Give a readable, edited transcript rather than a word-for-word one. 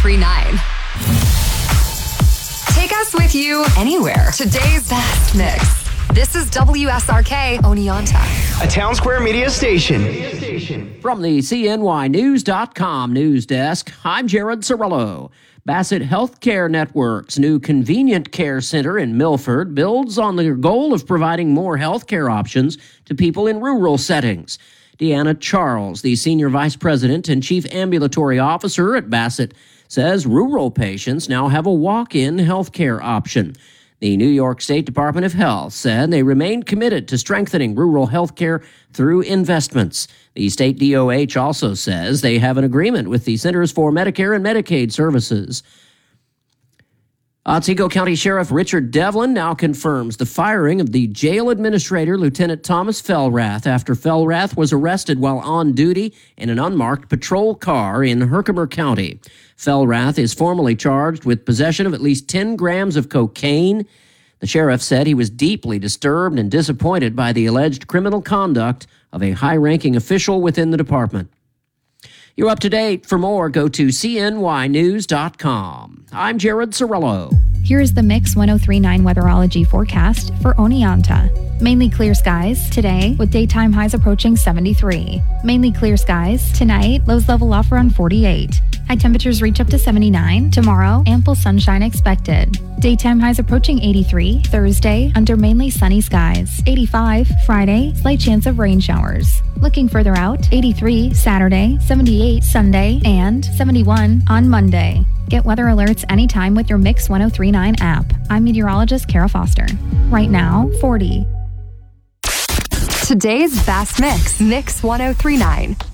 1039. Take us with you anywhere. Today's best mix. This is WSRK Oneonta, a Town Square Media station. From the CNYnews.com news desk, I'm Jared Cirillo. Bassett Healthcare Network's new convenient care center in Milford builds on their goal of providing more healthcare options to people in rural settings. Deanna Charles, the Senior Vice President and Chief Ambulatory Officer at Bassett, says rural patients now have a walk-in healthcare option. The New York State Department of Health said they remain committed to strengthening rural health care through investments. The state DOH also says they have an agreement with the Centers for Medicare and Medicaid Services. Otsego County Sheriff Richard Devlin now confirms the firing of the jail administrator, Lieutenant Thomas Fellrath, after Fellrath was arrested while on duty in an unmarked patrol car in Herkimer County. Fellrath is formally charged with possession of at least 10 grams of cocaine. The sheriff said he was deeply disturbed and disappointed by the alleged criminal conduct of a high-ranking official within the department. You're up to date. For more, go to CNYnews.com. I'm Jared Cirillo. Here's the Mix 1039 weatherology forecast for Oneonta. Mainly clear skies today with daytime highs approaching 73. Mainly clear skies tonight, lows level off around 48. High temperatures reach up to 79. Tomorrow, ample sunshine expected. Daytime highs approaching 83. Thursday, under mainly sunny skies. 85. Friday, slight chance of rain showers. Looking further out, 83 Saturday, 78 Sunday, and 71 on Monday. Get weather alerts anytime with your Mix 1039 app. I'm meteorologist Kara Foster. Right now, 40. Today's best mix, Mix 1039.